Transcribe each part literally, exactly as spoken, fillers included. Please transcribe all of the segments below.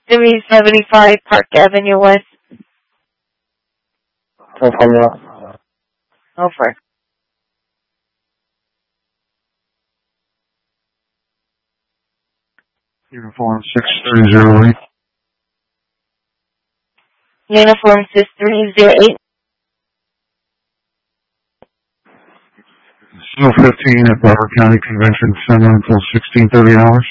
three seventy-five Park Avenue West. I'll follow up. Over. Uniform six three zero eight. Uniform six three zero eight. Snow fifteen at Broward County Convention Center until sixteen thirty hours.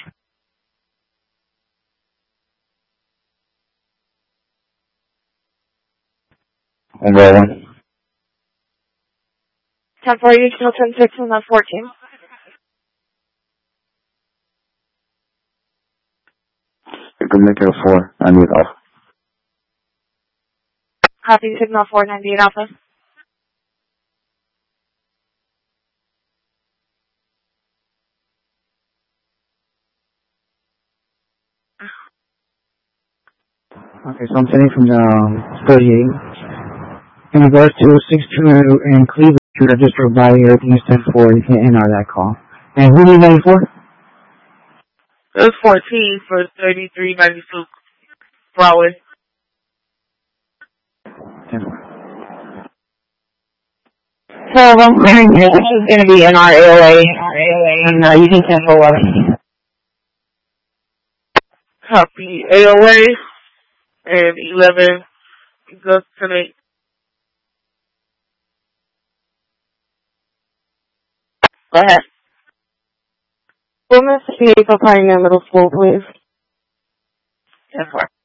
On that one. Temporary Hilton thirteen on fourteen. You can make it a four. I need off. Copy signal four ninety-eight Alpha. Okay, so I'm sending from the um, thirty-eight. In regards to six two in Cleveland, should I just provide everything is ten four, you can enter that call. And who are you waiting for? It was fourteen for thirty-three ninety-two Broadway. ten four. So I'm hearing this is going to be in our A O A, our A O A, and uh, you can send for eleven. Copy A O A and eleven goes tonight. Go ahead. We'll miss the for playing in middle school, please. ten four.